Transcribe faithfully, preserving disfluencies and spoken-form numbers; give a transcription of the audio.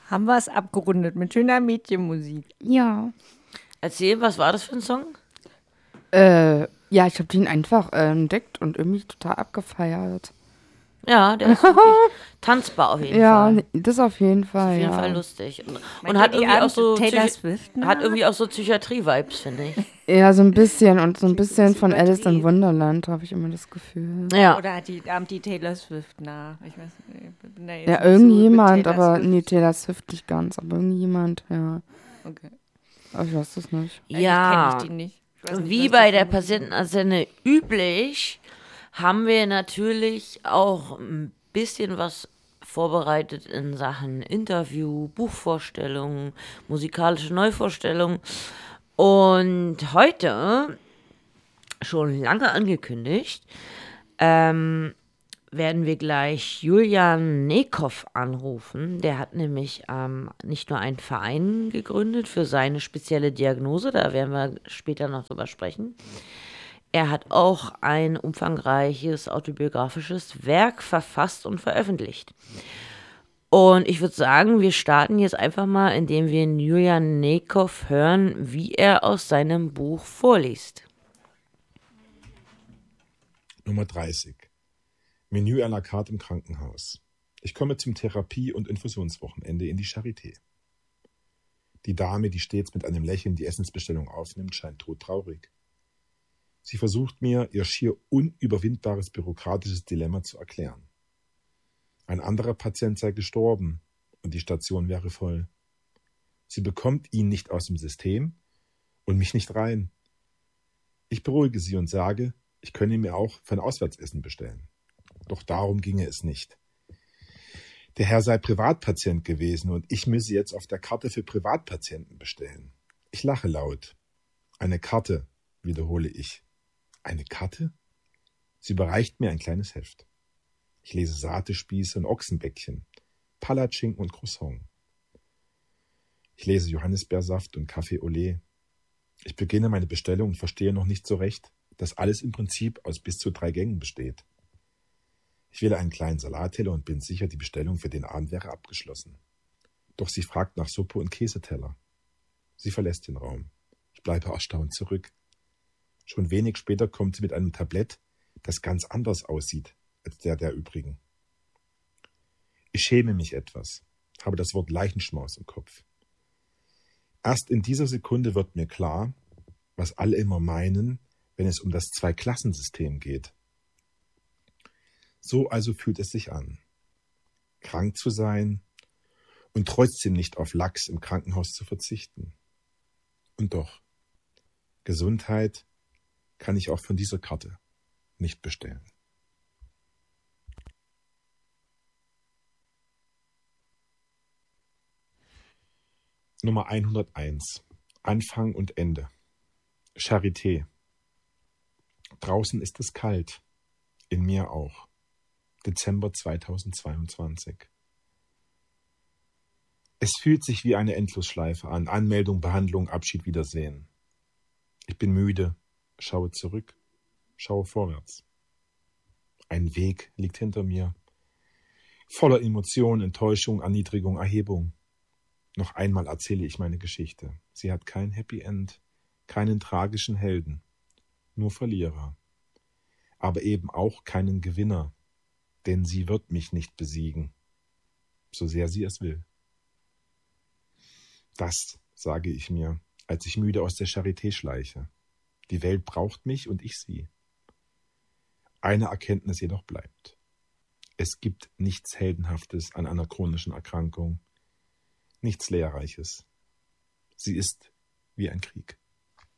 Haben wir es abgerundet mit schöner Mädchenmusik. Ja. Erzähl, was war das für ein Song? Äh, ja, ich habe den einfach äh, entdeckt und irgendwie total abgefeiert. Ja, der ist wirklich tanzbar auf jeden Ja, Fall. das auf jeden Fall, Auf jeden ja. Fall lustig. Und, und Meint hat ihr die irgendwie auch Abend so Taylor Psychi- Swift, ne? hat irgendwie auch so Psychiatrie-Vibes, finde ich. Ja, so ein bisschen und so ein Klingt bisschen ein bisschen von Alice in übertrieben. Wonderland, habe ich immer das Gefühl. Ja. Oder hat die Abend die Taylor Swift nach? Ich weiß nicht, ich bin da jetzt Ja, nicht so irgendjemand, mit Taylor aber Swift. nee, Taylor Swift nicht ganz, aber irgendjemand, ja. Okay. Aber ich weiß das nicht. Ja, Eigentlich kenne ich die nicht. Ich weiß nicht, wie was bei die der für Musik Patientenantenne üblich, haben wir natürlich auch ein bisschen was vorbereitet in Sachen Interview, Buchvorstellungen, musikalische Neuvorstellungen. Und heute, schon lange angekündigt, ähm, werden wir gleich Julian Nekow anrufen. Der hat nämlich ähm, nicht nur einen Verein gegründet für seine spezielle Diagnose, da werden wir später noch drüber sprechen. Er hat auch ein umfangreiches autobiografisches Werk verfasst und veröffentlicht. Und ich würde sagen, wir starten jetzt einfach mal, indem wir Julian Nekow hören, wie er aus seinem Buch vorliest. Nummer dreißig. Menü à la carte im Krankenhaus. Ich komme zum Therapie- und Infusionswochenende in die Charité. Die Dame, die stets mit einem Lächeln die Essensbestellung aufnimmt, scheint todtraurig. Sie versucht mir, ihr schier unüberwindbares bürokratisches Dilemma zu erklären. Ein anderer Patient sei gestorben und die Station wäre voll. Sie bekommt ihn nicht aus dem System und mich nicht rein. Ich beruhige sie und sage, ich könne mir auch von Auswärtsessen bestellen. Doch darum ginge es nicht. Der Herr sei Privatpatient gewesen und ich müsse jetzt auf der Karte für Privatpatienten bestellen. Ich lache laut. Eine Karte, wiederhole ich. Eine Karte? Sie überreicht mir ein kleines Heft. Ich lese Satespieße und Ochsenbäckchen, Palatschinken und Croissant. Ich lese Johannisbeersaft und Kaffee au lait. Ich beginne meine Bestellung und verstehe noch nicht so recht, dass alles im Prinzip aus bis zu drei Gängen besteht. Ich wähle einen kleinen Salatteller und bin sicher, die Bestellung für den Abend wäre abgeschlossen. Doch sie fragt nach Suppe und Käseteller. Sie verlässt den Raum. Ich bleibe erstaunt zurück. Schon wenig später kommt sie mit einem Tablett, das ganz anders aussieht als der der übrigen. Ich schäme mich etwas, habe das Wort Leichenschmaus im Kopf. Erst in dieser Sekunde wird mir klar, was alle immer meinen, wenn es um das Zweiklassensystem geht. So also fühlt es sich an, krank zu sein und trotzdem nicht auf Lachs im Krankenhaus zu verzichten. Und doch, Gesundheit kann ich auch von dieser Karte nicht bestellen. Nummer hunderteins. Anfang und Ende. Charité. Draußen ist es kalt. In mir auch. Dezember zweitausendzweiundzwanzig. Es fühlt sich wie eine Endlosschleife an. Anmeldung, Behandlung, Abschied, Wiedersehen. Ich bin müde. Schaue zurück. Schaue vorwärts. Ein Weg liegt hinter mir. Voller Emotionen, Enttäuschung, Erniedrigung, Erhebung. Noch einmal erzähle ich meine Geschichte. Sie hat kein Happy End, keinen tragischen Helden, nur Verlierer. Aber eben auch keinen Gewinner, denn sie wird mich nicht besiegen, so sehr sie es will. Das sage ich mir, als ich müde aus der Charité schleiche. Die Welt braucht mich und ich sie. Eine Erkenntnis jedoch bleibt. Es gibt nichts Heldenhaftes an einer chronischen Erkrankung, nichts Lehrreiches. Sie ist wie ein Krieg.